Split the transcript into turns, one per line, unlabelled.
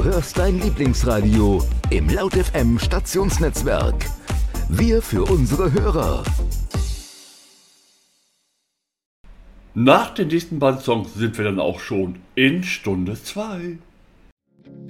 Du hörst dein Lieblingsradio im Laut FM Stationsnetzwerk. Wir für unsere Hörer.
Nach den nächsten beiden Songs sind wir dann auch schon in Stunde 2.